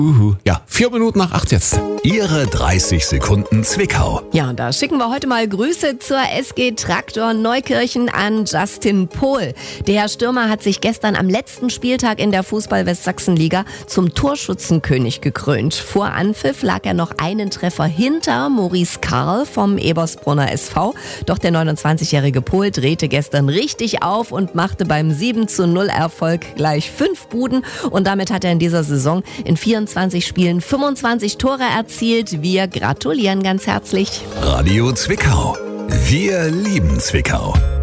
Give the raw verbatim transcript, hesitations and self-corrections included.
Uhu. Ja, vier Minuten nach acht jetzt. Ihre dreißig Sekunden Zwickau. Ja, und da schicken wir heute mal Grüße zur S G Traktor Neukirchen an Justin Pohl. Der Stürmer hat sich gestern am letzten Spieltag in der Fußball-Westsachsenliga zum Torschützenkönig gekrönt. Vor Anpfiff lag er noch einen Treffer hinter Maurice Karl vom Ebersbrunner S V. Doch der neunundzwanzigjährige Pohl drehte gestern richtig auf und machte beim sieben zu null Erfolg gleich fünf Buden. Und damit hat er in dieser Saison in vierundzwanzig Spielen fünfundzwanzig Tore erzielt. Wir gratulieren ganz herzlich. Radio Zwickau. Wir lieben Zwickau.